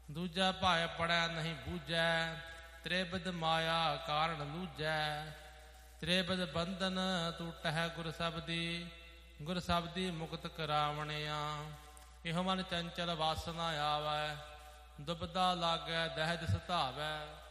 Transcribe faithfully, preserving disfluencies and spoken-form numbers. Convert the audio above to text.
ਦੂਜਾ ਭਾਇ ਪੜੈ ਨਹੀਂ ਬੂਝੈ, ਤ੍ਰਿਬਿਧ ਮਾਇਆ ਕਾਰਣ ਲੂਝੈ। ਤ੍ਰਿਬਿਧ ਬੰਧਨ ਟੂਟਹਿ ਗੁਰ ਸਬਦੀ, ਗੁਰ ਸਬਦੀ ਮੁਕਤ ਕਰਾਵਣਿਆ। ਇਹੋ ਮਨ ਚੰਚਲ ਵਾਸਨਾ ਆਵੈ, ਦੁਬਦਾ ਲਾਗੈ ਦਹਿਜ ਸਤਾਵੈ।